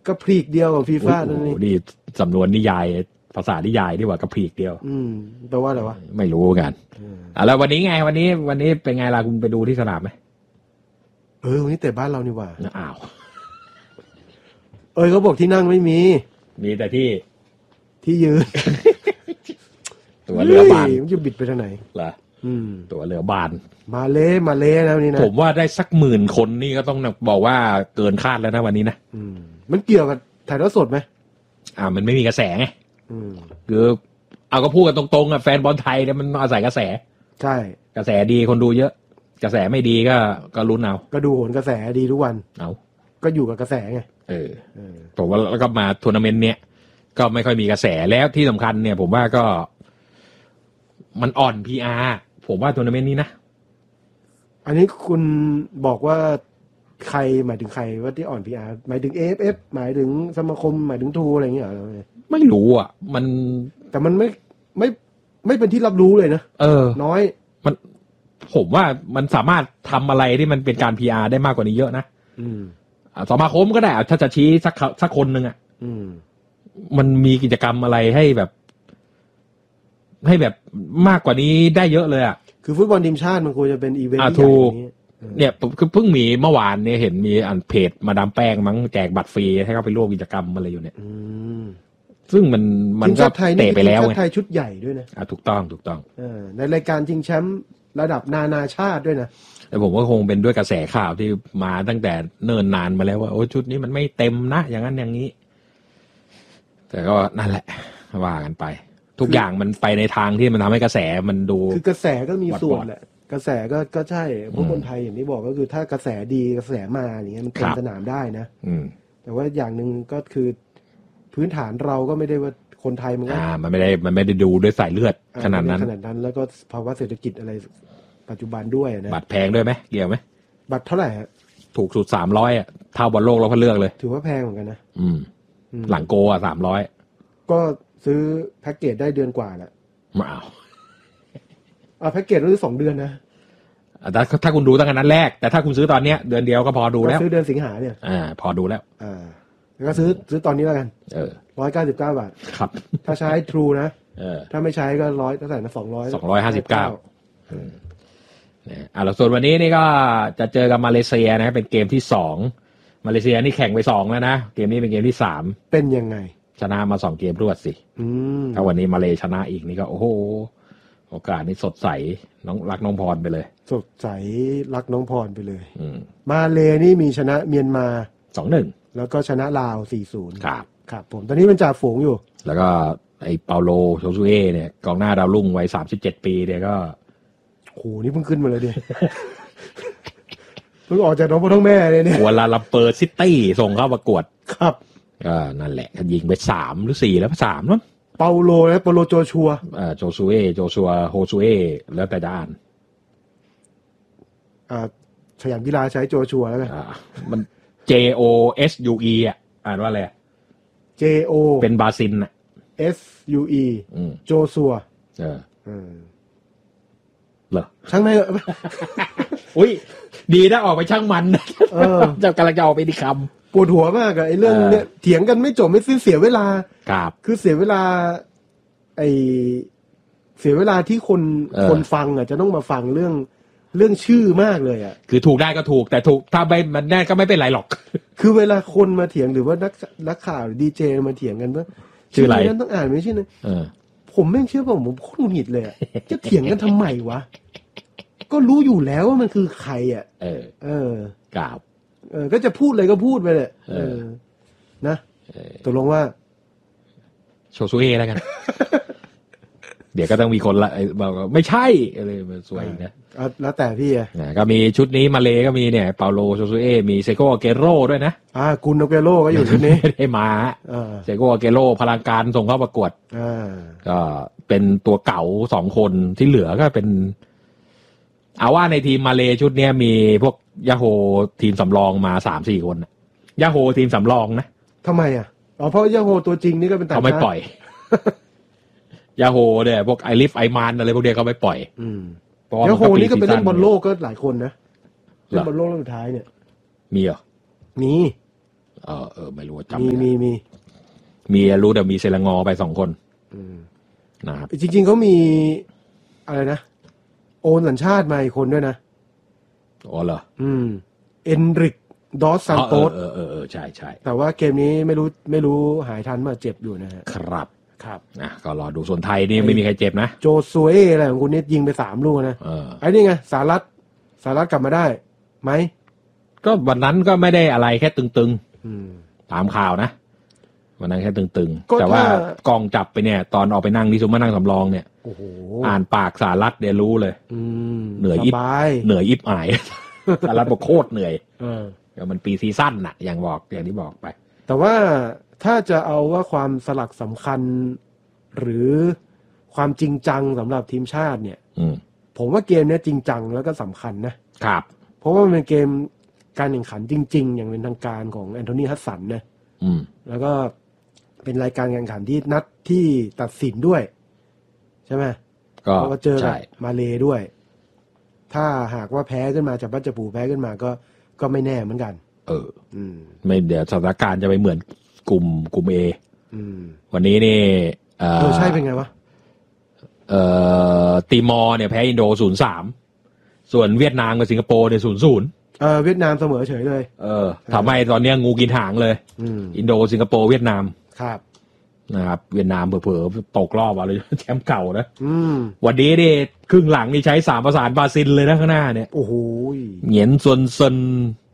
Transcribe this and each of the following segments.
กระพริกเดียวกับฟีฟ่านั่นนี่สำนวนนิยายภาษานิยายที่ว่ากระพริกเดียวแปลว่าอะไรวะไม่รู้กันแล้ววันนี้ไงวันนี้เป็นไงล่ะคุณไปดูที่สนามไหมวันนี้แต่บ้านเรานี่หว่าอ้าวเขาบอกที่นั่งไม่มีแต่ที่ยืนตัวเรือบานมันจะบิดไปทางไหนล่ะตัวเรือบานมาเละแล้วนี่นะผมว่าได้สัก10,000 คนนี่ก็ต้องบอกว่าเกินคาดแล้วนะวันนี้นะมันเกี่ยวกับถ่ายทอดสดไหมมันไม่มีกระแสไงคือเอาก็พูดกันตรงๆอ่ะแฟนบอลไทยเนี่ยมันอาศัยกระแสใช่กระแสดีคนดูเยอะกระแสไม่ดีก็ลุ้นเอาก็ดูโหนกระแสดีทุกวันก็อยู่กับกระแสไงผมว่าแล้วก็มาทัวร์นาเมนต์เนี้ยก็ไม่ค่อยมีกระแสแล้วที่สำคัญเนี่ยผมว่าก็มันอ่อน PR ผมว่าทัวร์นาเมนต์นี้นะอันนี้คุณบอกว่าใครหมายถึงใครว่าที่อ่อน PR หมายถึง AFF หมายถึงสมาคมหมายถึงทูอะไรอย่างเงี้ยไม่รู้อ่ะมันแต่มันไม่เป็นที่รับรู้เลยนะน้อยมันผมว่ามันสามารถทำอะไรที่มันเป็นการ PR ได้มากกว่านี้เยอะนะสมาคมก็ได้ถ้าจะชี้สักคนนึงอ่ะมันมีกิจกรรมอะไรให้แบบมากกว่านี้ได้เยอะเลยอ่ะคือฟุตบอลทีมชาติมันควรจะเป็นอีเวนต์ใหญ่อย่างนี้เนี่ยคือเพิ่งมีเมื่อวานเนี่ยเห็นมีเพจมาดามแป้งมั้งแจกบัตรฟรีให้เขาไปร่วมกิจกรรมอะไรอยู่เนี่ยซึ่งมันก็เตะไปแล้วไงไทยชุดใหญ่ด้วยนะถูกต้องในรายการชิงแชมป์ระดับนานาชาติด้วยนะแต่ผมว่าคงเป็นด้วยกระแสข่าวที่มาตั้งแต่เนิ่นนานมาแล้วว่าโอ้ชุดนี้มันไม่เต็มนะอย่างนั้นอย่างนี้แต่ก็นั่นแหละว่ากันไปทุกอย่างมันไปในทางที่มันทำให้กระแสมันดูคือกระแสก็มีส่วนแหละกระแสก็ใช่เพราะคนไทยอย่างที่บอกก็คือถ้ากระแสดีกระแสมาอย่างเงี้ยมันเต็มสนามได้นะแต่ว่าอย่างนึงก็คือพื้นฐานเราก็ไม่ได้ว่าคนไทยมันก็มันไม่ได้ดูด้วยสายเลือดขนาดนั้นแล้วก็ภาวะเศรษฐกิจอะไรปัจจุบันด้วยนะบัตรแพงด้วยไหมเกี่ยวไหมบัตรเท่าไหร่ฮะถูกสุด300อ่ะเท่าบอลโลกเราก็เลือกเลยถือว่าแพงเหมือนกันนะหลังโกอ่ะ300 ก็ซื้อแพ็กเกจได้เดือนกว่าแหละมาเอาแพ็กเกจซื้อ2 เดือนนะถ้าคุณดูตั้งแต่นั้นแรกแต่ถ้าคุณซื้อตอนเนี้ยเดือนเดียวก็พอดูแล้วซื้อเดือนสิงหาเนี่ยพอดูแล้วแล้วก็ซื้อตอนนี้แล้วกัน199 บาทครับถ้าใช้ True นะถ้าไม่ใช้ก็100เท่าไหร่นะ 259แล้วส่วนวันนี้นี่ก็จะเจอกับมาเลเซียนะเป็นเกมที่2มาเลเซียนี่แข่งไป2แล้วนะเกมนี้เป็นเกมที่3 เป็นยังไงชนะมา2 เกมรวดสิถ้าวันนี้มาเลชนะอีกนี่ก็โอ้โหโอกาสนี้สดใสรักน้องพรไปเลยสดใสรักน้องพรไปเลยมาเลนี่มีชนะเมียนมา 2-1 แล้วก็ชนะลาว 4-0 ครับผมตอนนี้มันจ่าฝูงอยู่แล้วก็ไอ้เปาโลโชซูเอเนี่ยกองหน้าดาวรุ่งวัย37 ปีเนี่ยก็โหนี่เพิ่งขึ้นมาเลยดิ เพิ่งออกจากน้องพ่อท้องแม่เลยเนี่ยกัวลาลัมเปอร์ซิตี้ส่งเข้าประกวดครับก็นั่นแหละยิงไป3 หรือ 4แล้ว3มั้งเปาโลโจชัวโจซูเอโฮซูเอแล้วแต่จะอ่านสยามกีฬาใช้โจชัวแล้วกันมัน JOSUE อ่านว่าอะไร JO เป็นบาซินอ่ะ SUE โจชัวเหรอช่างไม่อุ้ยดีนะออกไปช่างมันจะกำลังจะออกไปดีคำปวดหัวมากอะไอ้เรื่องเนี้ยเถียงกันไม่จบไม่สิ้นเสียเวลาคือเสียเวลาเสียเวลาที่คนฟังอะจะต้องมาฟังเรื่องชื่อมากเลยอะคือถูกได้ก็ถูกแต่ถูกถ้าไม่มันได้ก็ไม่เป็นไรหรอกคือเวลาคนมาเถียงหรือว่านักข่าวดีเจมาเถียงกันว่าชื่ออะไรนั้นต้องอ่านไม่ใช่นะผมไม่เชื่อผมโคตรหงุดหงิดเลยจะเถียงกันทำไมวะก็รู้อยู่แล้วว่ามันคือใครอ่ะกราบก็จะพูดอะไรก็พูดไปเลยนะตกลงว่าโชซูเอแล้วกัน เดี๋ยวก็ต้องมีคนละบอกไม่ใช่อะไรมันสวยนะแล้วแต่พี่อ่ะก็มีชุดนี้มาเลก็มีเนี่ยเปาโลโชซูเอมีเซโกอาเกโร่ด้วยนะกุนโอเกโร่ก็อยู่ชุดนี้ได้มาเซโกอาเกโร่พลังการส่งเข้าประกวดก็เป็นตัวเก่า2 คนที่เหลือก็เป็นเอาว่าในทีมมาเลชุดนี้มีพวกยาโฮทีมสำรองมา 3-4 คนยาโฮทีมสำรองนะทำไมอ่ะเพราะยาโฮตัวจริงนี่ก็เป็นต่างชาติเขาไม่ปล่อยยาโฮเนี่ยพวกไอริฟไอมานอะไรพวกเดียวเขาไม่ปล่อยยาโฮนี่ก็เป็นเล่นบอลโลกก็หลายคนนะเล่นบอลโลกสุดท้ายเนี่ยมีเหรอมีไม่รู้จำมีรู้แต่มีเซลงอไป2 คนนะครับจริงๆเขามีอะไรนะโอนสัญชาติมาอีกคนด้วยนะอ๋อเหรอเอนริกดอสซันโตสใช่แต่ว่าเกมนี้ไม่รู้หายทันมาเจ็บอยู่นะฮะครับครับก็รอดูส่วนไทยนี่ไม่มีใครเจ็บนะโจซัวอะไรของคุณนี่ยิงไป3 ลูกนะไอ้นี่ไงสหรัฐกลับมาได้ไหมก็วันนั้นก็ไม่ได้อะไรแค่ตึงๆตามข่าวนะวันนั้นแค่ตึงๆแต่ว่ากองจับไปเนี่ยตอนออกไปนั่งที่ซุ้มมานั่งสำรองเนี่ยอ่านปากสหรัฐเดี๋ยวรู้เลยเหนื่อยอิบอายสหรัฐบอกโคตรเหนื่อยเดี๋ยวมันปีซีซั่นน่ะอย่างที่บอกไปแต่ว่าถ้าจะเอาว่าความสลักสำคัญหรือความจริงจังสำหรับทีมชาติเนี่ยผมว่าเกมนี้จริงจังแล้วก็สำคัญนะครับเพราะว่ามันเป็นเกมการแข่งขันจริงๆอย่างเป็นทางการของแอนโทนีฮัสสันนะแล้วก็เป็นรายการแข่งขันที่นัดที่ตัดสินด้วยใช่ไหมก็เจอกับมาเลด้วยถ้าหากว่าแพ้ขึ้นมาจากบัจจปูแพ้ขึ้นมาก็ไม่แน่เหมือนกันไม่เดี๋ยวสถานการณ์จะไปเหมือนกลุ่มเอวันนี้นี่ใช่เป็นไงวะติมอร์เนี่ยแพ้อินโด 0-3 ส่วนเวียดนามกับสิงคโปร์เนี่ย 0-0 เวียดนามเสมอเฉยเลยทำให้ตอนนี้งูกินหางเลยอินโดสิงคโปร์เวียดนามครับนะครับเวียดนามเผลอๆตกรอบอะไรแชมป์เก่านะวันนี้นี่ครึ่งหลังนี่ใช้3ประสานบราซิลเลยนะข้างหน้าเนี่ยโอ้โหเหงียนซวนเซิน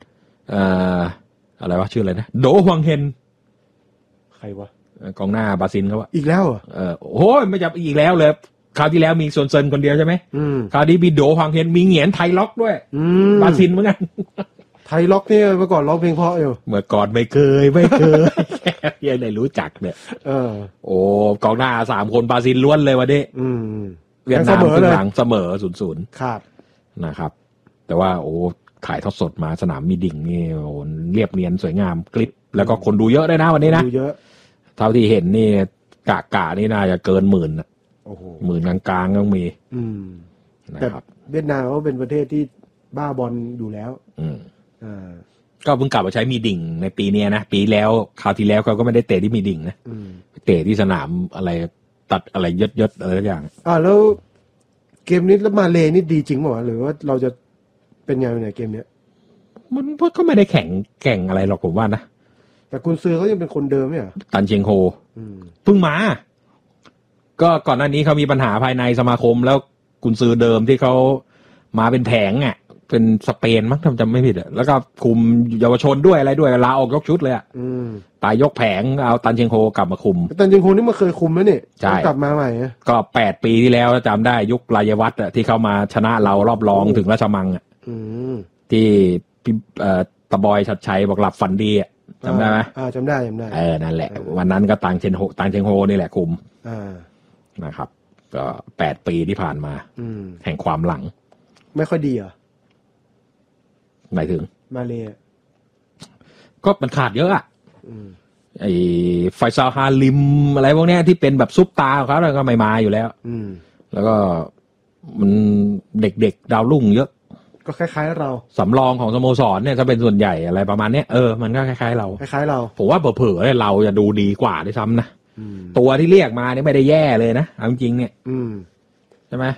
อะไรวะชื่ออะไรนะโดฮวังเฮนใครวะกองหน้าบราซิลเขาอีกแล้วโอ้ยไม่จับอีกแล้วเลยคราวที่แล้วมีซวนเซินคนเดียวใช่ไหมคราวนี้มีโดฮวังเฮนมีเหงียนไทล็อกด้วยบราซิลเหมือนกันไทล็อกเนี่ยเมื่อก่อนร้องเพลงเพราะอยู่เมื่อก่อนไม่เคยยังได้รู้จักเนี่ยโอ้กองหน้า3 คนบราซิลล้วนเลยวันนี้เวียดนามครึ่งหลังเสมอ 0-0 ครับนะครับแต่ว่าโอ้ถ่ายทอดสดมาสนามมีดิ่งนี่โอ้เรียบเนียนสวยงามคลิปแล้วก็คนดูเยอะได้นะวันนี้นะดูเยอะเท่าที่เห็นนี่กะนี่น่าจะเกิน 10,000นะโอ้โห 10,000กลางๆต้องมีแต่เวียดนามก็เป็นประเทศที่บ้าบอลอยู่แล้วก็เพิ่งกลับมาใช้มีดิ่งในปีนี้นะปีแล้วคราวที่แล้วเขาก็ไม่ได้เตะที่มีดิ่งนะเตะที่สนามอะไรตัดอะไรยศอะไรทุกอย่างแล้วเกมนี้แล้วมาเลนี่ดีจริงป่ะหรือว่าเราจะเป็นไงในเกมนี้มันก็ไม่ได้แข่งอะไรหรอกผมว่านะแต่กุนซือเขายังเป็นคนเดิมเนี่ยตันเชียงโฮเพิ่งมาก็ก่อนหน้านี้เขามีปัญหาภายในสมาคมแล้วกุนซือเดิมที่เขามาเป็นแผงอ่ะเป็นสเปนมั้งจำไม่ผิดอ่ะแล้วก็คุมเยาวชนด้วยอะไรด้วยลาออกยกชุดเลยอ่ะตายยกแผงเอาตันเชียงโฮกลับมาคุมตันเชียงโฮนี่มาเคยคุมแล้วนี่กลับมาใหม่ก็8 ปีที่แล้วจำได้ยุครายวัฒน์อ่ะที่เขามาชนะเรารอบรองถึงราชมังอ่ะที่ตะบอยชัดชัยบอกหลับฝันดีอ่ะจำได้ไหมจำได้นั่นแหละวันนั้นก็ตันเชียงโฮนี่แหละคุมนะครับก็8 ปีที่ผ่านมาแห่งความหลังไม่ค่อยดีเหรอหมายถึงมาเลก็มันขาดเยอะอ่ะไอ้ไฟซาลฮาลิมอะไรพวกเนี้ยที่เป็นแบบซุปตาของเขาก็ไม่มาอยู่แล้วแล้วก็มันเด็กๆดาวรุ่งเยอะก็คล้ายๆเราสำรองของสโมสรเนี่ยจะเป็นส่วนใหญ่อะไรประมาณเนี้ยมันก็คล้ายๆเราผมว่าเผลอๆเราจะดูดีกว่าด้วยซ้ำนะตัวที่เรียกมาเนี่ยไม่ได้แย่เลยนะเอาจริงๆเนี่ยใช่ไหม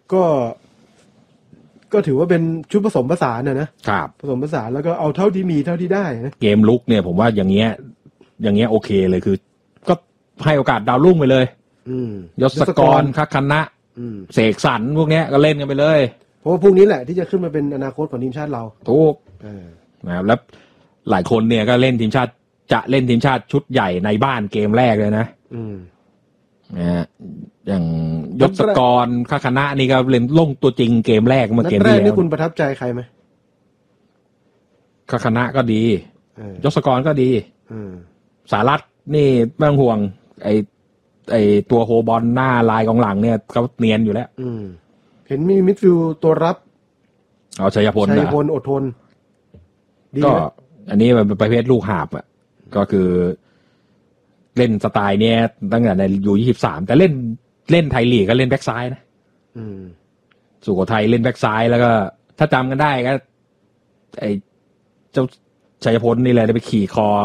ก็ถือว่าเป็นชุดผสมผสานนะครับผสมผสานแล้วก็เอาเท่าที่มีเท่าที่ได้นะเกมลุกเนี่ยผมว่าอย่างเงี้ยโอเคเลยคือก็ให้โอกาสดาวรุ่งไปเลยยศกรคัคณะเสกสรรพวกเนี้ยก็เล่นกันไปเลยเพราะว่าพวกนี้แหละที่จะขึ้นมาเป็นอนาคตของทีมชาติเราถูกนะครับแล้วหลายคนเนี่ยก็เล่นทีมชาติจะเล่นทีมชาติชุดใหญ่ในบ้านเกมแรกเลยนะอย่างยศกรคัคณะนี่ก็เล่นลงตัวจริงเกมแรกเมื่อเกมที่แล้วนี่คุณประทับใจใครไหมคัคณะก็ดียศกรก็ดีสารัตนี่ไม่ต้องห่วงไอตัวโฮบอลหน้าลายกองหลังเนี่ยเขาเนียนอยู่แล้วเห็นมีมิดฟิลด์ตัวรับชัยพลอดทนก็อันนี้มันเป็นประเภทลูกหาบอ่ะก็คือเล่นสไตล์เนี้ยตั้งแต่ในU23แต่เล่นไทยลีกก็เล่นแบ็คซ้ายนะสุโขทัยเล่นแบ็คซ้ายแล้วก็ถ้าจำกันได้ก็ไอเจ้าชัยพลนี่แหละได้ไปขี่คอ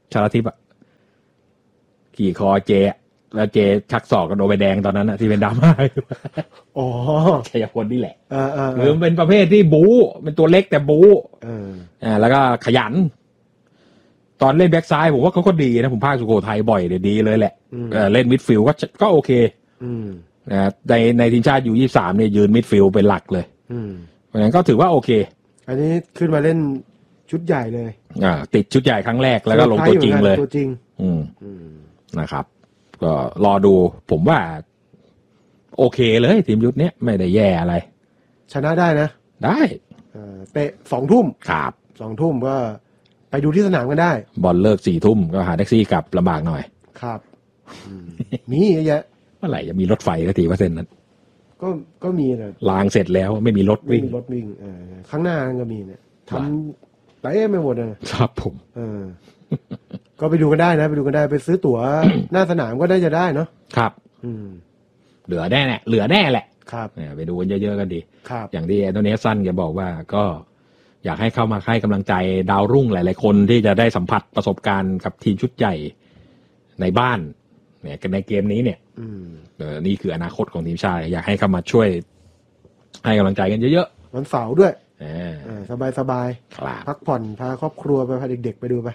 ชาลทิพย์ขี่คอเจแล้วเจชักศอกกระโดดไปแดงตอนนั้นที่เป็นดราม่าอ๋อชัยพลนี่แหละหรือเป็นประเภทที่บู๊เป็นตัวเล็กแต่บู๊แล้วก็ขยันตอนเล่นแบ็กซ้ายผมว่าเขาก็ดีนะผมพากสุโขทัยบ่อยดีเลยแหละเล่นมิดฟิลด์ก็โอเคนะในทีมชาติอยู่23เนี่ยยืนมิดฟิลด์เป็นหลักเลยเพราะฉะนั้นก็ถือว่าโอเคอันนี้ขึ้นมาเล่นชุดใหญ่เลยติดชุดใหญ่ครั้งแรกแล้วก็ลงตัวจริงเลยตัวจริงนะครับก็รอดูผมว่าโอเคเลยทีมยุทธเนี้ยไม่ได้แย่อะไรชนะได้นะได้เตะ2 ทุ่มครับ 2 ทุ่มก็ไปดูที่สนามกันได้บอลเลิก4 ทุ่มก็หาแท็กซี่กลับลำบากหน่อยครับมีเยอะแยะเมื่อไหร่จะมีรถไฟสักทีว่าเส้นนั้นก็มีนะรางเสร็จแล้วไม่มีรถวิ่งข้างหน้าก็มีเนี่ยทำเต็มไปหมดเลยครับผมก็ไปดูกันได้นะไปดูกันได้ไปซื้อตั๋วหน้าสนามก็ได้จะได้เนาะครับเหลือแน่แหละครับไปดูกันเยอะๆกันดีครับอย่างที่แอนโทนีสันแกบอกว่าก็อยากให้เข้ามาให้กำลังใจดาวรุ่งหลายๆคนที่จะได้สัมผัสประสบการณ์กับทีมชุดใหญ่ในบ้านเนี่ยในเกมนี้เนี่ยนี่คืออนาคตของทีมชาติอยากให้เข้ามาช่วยให้กำลังใจกันเยอะๆวันเสาร์ด้วยสบายพักผ่อนพาครอบครัวไปพาเด็กๆไปดูไป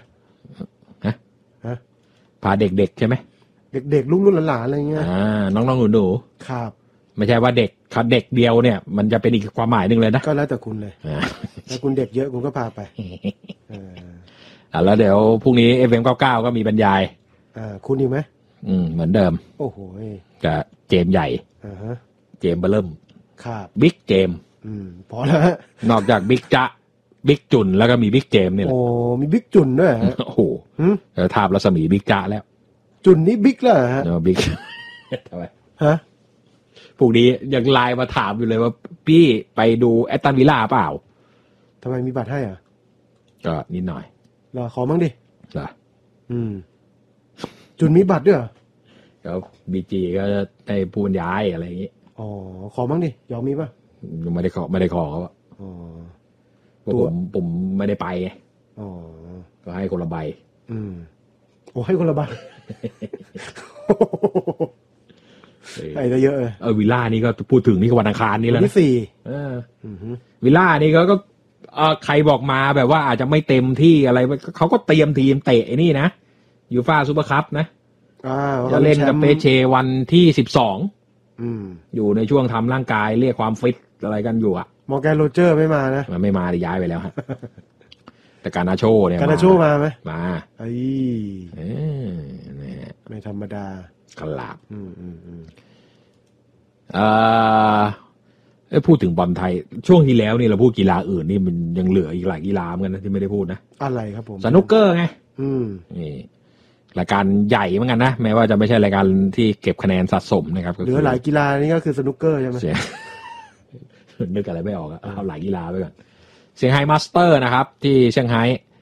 พาเด็กๆใช่ไหมเด็กๆลูกนุ่นหลานอะไรเงี้ยน้องๆหนูๆครับไม่ใช่ว่าเด็กเด็กเดียวเนี่ยมันจะเป็นอีกความหมายหนึ่งเลยนะก็แล้วแต่คุณเลยถ้าคุณเด็กเยอะคุณก็พาไปแล้วเดี๋ยวพรุ่งนี้ FM99 ก็มีบรรยายคุณอีกไหมเหมือนเดิมโอ้โหกับเจมใหญ่เจมเบอร์เริ่มครับบิ๊กเจมพอแล้วนอกจากบิ๊กจ๊ะบิ๊กจุนแล้วก็มีบิ๊กเจมนี่แหละโอ้มีบิ๊กจุนด้วยโอ้โหทาบรัศมีบิ๊กจ๊ะแล้วจุนนี่บิ๊กแล้วฮะบิ๊กทำไมฮะพวกนี้ยังไลน์มาถามอยู่เลยว่าพี่ไปดูแอตตันวิลล่าเปล่าทำไมมีบัตรให้อ่ะก็นิดหน่อยรอขอมั่งดิเหรอจุนมีบัตรด้วยแล้วบีจีก็ได้พูดย้ายอะไรอย่างงี้อ๋อขอมั่งดิยอมมีป่ะไม่ได้ขอเขาอ๋อผมไม่ได้ไปไงอ๋อก็ให้คนละใบโอ้ให้คนละใบไอ้เยอะเลยวิลล่านี่ก็พูดถึงนี่ก็วันอังคารนี่แล้วนะที่ 4วิลล่านี่ก็ใครบอกมาแบบว่าอาจจะไม่เต็มที่อะไรเขาก็เตรียมทีมเตะนี่นะยูฟ่าซูเปอร์คัพนะจะเล่นกับเปเชวันที่12อยู่ในช่วงทำร่างกายเรียกความฟิตอะไรกันอยู่อะมอร์แกนโรเจอร์ไม่มานะไม่มาย้ายไปแล้วฮะแต่การนาโชเนี่ยการนาโชมาไหมมาไม่ธรรมดาขลับพูดถึงบอลไทยช่วงที่แล้วนี่เราพูดกีฬาอื่นนี่มันยังเหลืออีกหลายกีฬาเหมือนกันนะที่ไม่ได้พูดนะอะไรครับผมสนุกเกอร์ไงนี่รายการใหญ่เหมือนกันนะแม้ว่าจะไม่ใช่รายการที่เก็บคะแนนสะสมนะครับเหลือหลายกีฬานี่ก็คือสนุกเกอร์ใช่ไหมนึกอะไรไม่ออกเอาหลายกีฬาไปก่อนเซี่ยงไฮ้มาสเตอร์นะครับที่เซี่ยงไฮ้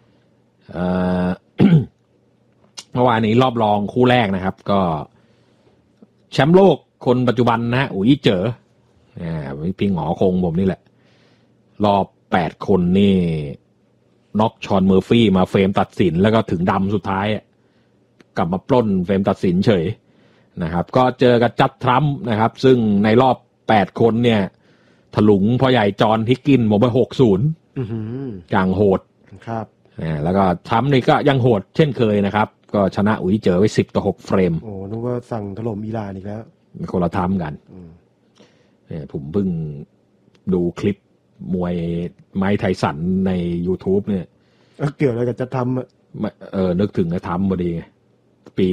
เมื่อวานนี้รอบรองคู่แรกนะครับก็แชมป์โลกคนปัจจุบันนะอุ๋ยเจ๋อพี่หงอคงผมนี่แหละรอบ8คนนี่น็อกชอนเมอร์ฟี่มาเฟรมตัดสินแล้วก็ถึงดำสุดท้ายกลับมาปล้นเฟรมตัดสินเฉยนะครับก็เจอกับจัดทรัมป์นะครับซึ่งในรอบ8คนเนี่ยถลุงพ่อใหญ่จอห์นฮิกกินหมดไป 60อย่างโหดครับแล้วก็ทรัมป์นี่ก็ยังโหดเช่นเคยนะครับก็ชนะอุ๋ยเจ๋อไป10-6เฟรมโอ้นึกว่าสั่งถล่มอิหร่านอีกแล้วคนละทรัมป์กันผมเพิ่งดูคลิปมวยไม้ไทสันใน YouTube เนี่ยเกี่ยวอะไรกับจะทำนึกถึงจะทำพอดีปี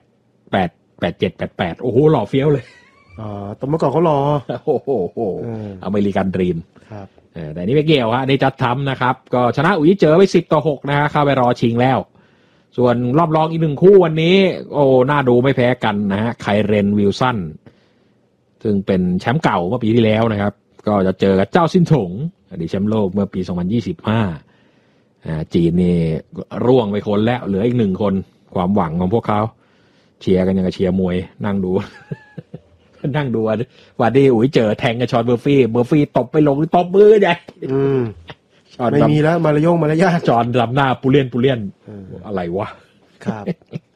87-88โอ้โหหล่อเฟี้ยวเลยตอนเมื่อก่อนเขารอโอ้โหอเมริกันดรีมครับแต่นี่ไม่เกี่ยวฮะนี่จัดทำนะครับก็ชนะอุ๋ยเจ๋อไป10-6นะฮะเข้าไปรอชิงแล้วส่วนรอบรองอีก1คู่วันนี้โอ้น่าดูไม่แพ้กันนะฮะไคเรนวิลสันซึ่งเป็นแชมป์เก่าเมื่อปีที่แล้วนะครับก็จะเจอกับเจ้าซินถงอดีตแชมป์โลกเมื่อปี2025จีนนี่ร่วงไปคนแล้วเหลืออีก1คนความหวังของพวกเขาเชียร์กันยังกับเชียร์มวยนั่งดู ว่าดีอุ๋ยเจอแทงกับชอนเบอร์ฟี่ตบไปลงตบมือใหญ่ไม่มีแล้วมารยาทจอนลำหน้าปูเลียนอะไรวะครับ